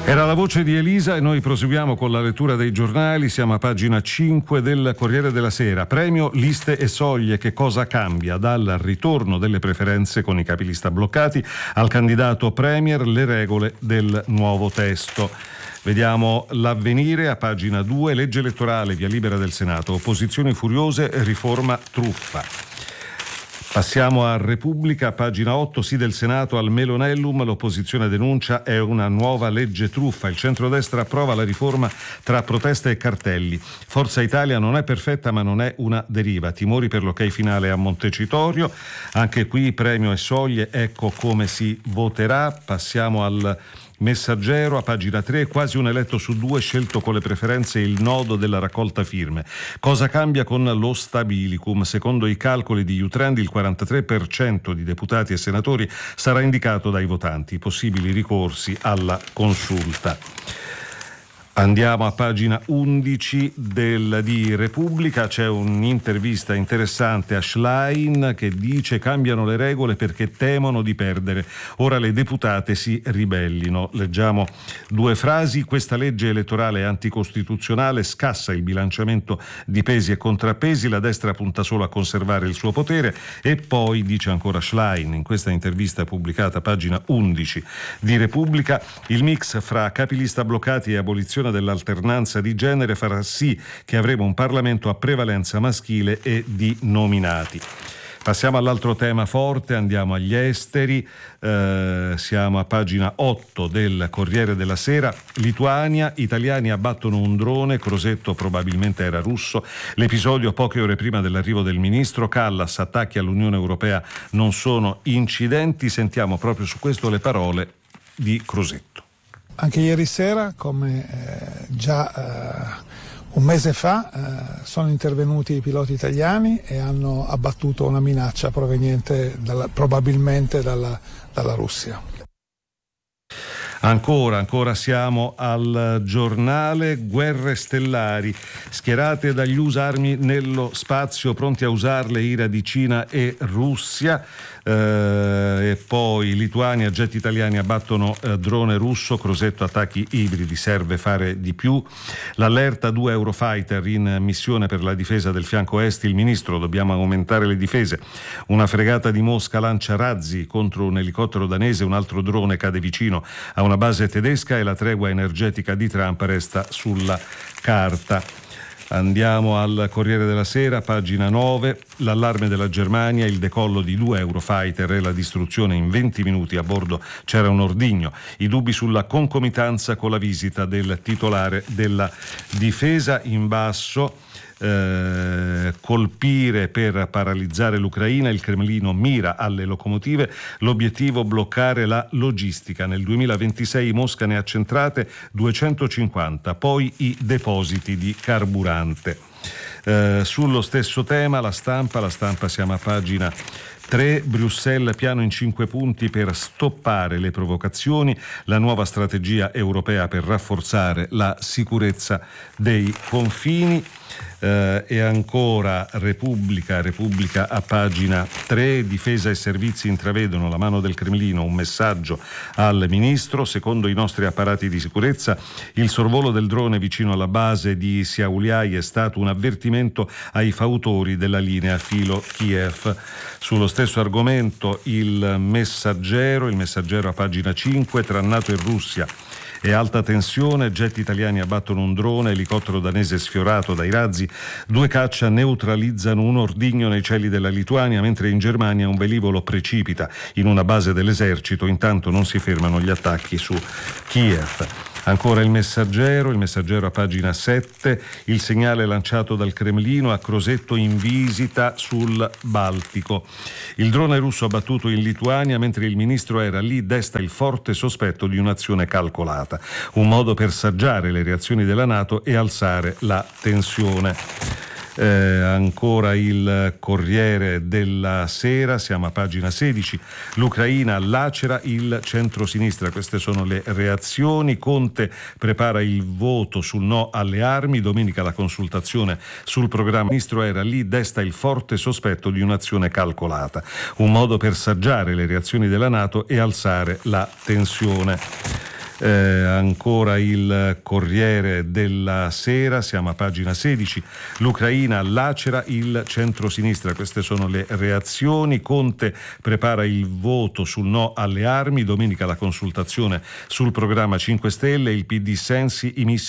Era la voce di Elisa e noi proseguiamo con la lettura dei giornali. Siamo a pagina 5 del Corriere della Sera. Premio liste e soglie, che cosa cambia? Dal ritorno delle preferenze con i capilista bloccati al candidato premier, le regole del nuovo testo. Vediamo l'Avvenire a pagina 2, legge elettorale, via libera del Senato, opposizioni furiose, riforma truffa. Passiamo a Repubblica, pagina 8, sì del Senato al Melonellum, l'opposizione denuncia è una nuova legge truffa, il centrodestra approva la riforma tra proteste e cartelli. Forza Italia non è perfetta ma non è una deriva, timori per l'ok finale a Montecitorio, anche qui premio e soglie, ecco come si voterà. Passiamo al Messaggero a pagina 3, quasi un eletto su due scelto con le preferenze il nodo della raccolta firme. Cosa cambia con lo Stabilicum? Secondo i calcoli di Utrend il 43% di deputati e senatori sarà indicato dai votanti, possibili ricorsi alla consulta. Andiamo a pagina 11 di Repubblica, c'è un'intervista interessante a Schlein che dice cambiano le regole perché temono di perdere, ora le deputate si ribellino. Leggiamo due frasi: questa legge elettorale è anticostituzionale, scassa il bilanciamento di pesi e contrappesi, la destra punta solo a conservare il suo potere. E poi dice ancora Schlein in questa intervista pubblicata a pagina 11 di Repubblica, il mix fra capilista bloccati e abolizione dell'alternanza di genere farà sì che avremo un Parlamento a prevalenza maschile e di nominati. Passiamo all'altro tema forte, andiamo agli esteri, siamo a pagina 8 del Corriere della Sera. Lituania, italiani abbattono un drone, Crosetto probabilmente era russo, l'episodio poche ore prima dell'arrivo del ministro. Callas, attacchi all'Unione Europea non sono incidenti, sentiamo proprio su questo le parole di Crosetto. Anche ieri sera, come già un mese fa, sono intervenuti i piloti italiani e hanno abbattuto una minaccia proveniente probabilmente dalla Russia. Ancora siamo al Giornale. Guerre stellari, schierate dagli USA armi nello spazio, pronti a usarle ira di Cina e Russia. E poi Lituania, jet italiani abbattono drone russo, Crosetto attacchi ibridi, serve fare di più. L'allerta 2 Eurofighter in missione per la difesa del fianco est, il ministro dobbiamo aumentare le difese. Una fregata di Mosca lancia razzi contro un elicottero danese, un altro drone cade vicino a una base tedesca e la tregua energetica di Trump resta sulla carta. Andiamo al Corriere della Sera, pagina 9, l'allarme della Germania, il decollo di 2 Eurofighter e la distruzione in 20 minuti, a bordo c'era un ordigno, i dubbi sulla concomitanza con la visita del titolare della difesa. In basso, colpire per paralizzare l'Ucraina, il Cremlino mira alle locomotive, l'obiettivo bloccare la logistica. Nel 2026 Mosca ne ha centrate 250, poi i depositi di carburante. Sullo stesso tema la stampa siamo a pagina 3, Bruxelles, piano in 5 punti per stoppare le provocazioni, la nuova strategia europea per rafforzare la sicurezza dei confini. E ancora Repubblica a pagina 3, difesa e servizi intravedono la mano del Cremlino, un messaggio al ministro. Secondo i nostri apparati di sicurezza il sorvolo del drone vicino alla base di Siauliai è stato un avvertimento ai fautori della linea filo Kiev. Sullo stesso argomento il Messaggero a pagina 5, tra NATO e Russia e alta tensione, jet italiani abbattono un drone, elicottero danese sfiorato dai razzi, 2 caccia neutralizzano un ordigno nei cieli della Lituania, mentre in Germania un velivolo precipita in una base dell'esercito, intanto non si fermano gli attacchi su Kiev. Ancora il Messaggero a pagina 7, il segnale lanciato dal Cremlino a Crosetto in visita sul Baltico. Il drone russo abbattuto in Lituania mentre il ministro era lì desta il forte sospetto di un'azione calcolata, un modo per saggiare le reazioni della NATO e alzare la tensione. Ancora il Corriere della Sera, siamo a pagina 16, l'Ucraina lacera il centro-sinistra, queste sono le reazioni. Conte prepara il voto sul no alle armi, domenica la consultazione sul programma. Il ministro era lì, desta il forte sospetto di un'azione calcolata, un modo per saggiare le reazioni della NATO e alzare la tensione. Ancora il Corriere della Sera, siamo a pagina 16, l'Ucraina lacera il centrosinistra, queste sono le reazioni. Conte prepara il voto sul no alle armi, domenica la consultazione sul programma 5 Stelle, il PD Sensi, i missili